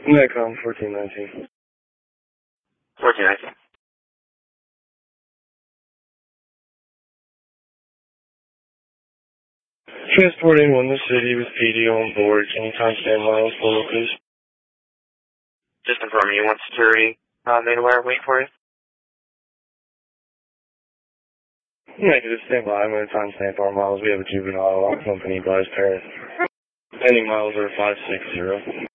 Nikon 1419. 1419. Transporting one to the city with PD on board. Can you timestamp miles for me, please? Just confirming you want security made aware wait for you? Negative, stand by. I'm going to timestamp our miles. We have a juvenile accompanied by his parents. Pending miles are 560.